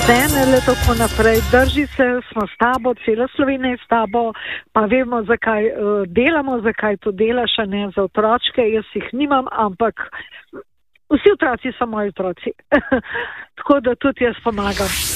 le tako naprej. Drži se, smo s tabo, cela Slovenija je s tabo, pa vemo, zakaj delamo, zakaj to delaš, a ne za otročke. Jaz jih nimam, ampak vsi otroci so moji otroci. Tako da tudi jaz pomagam.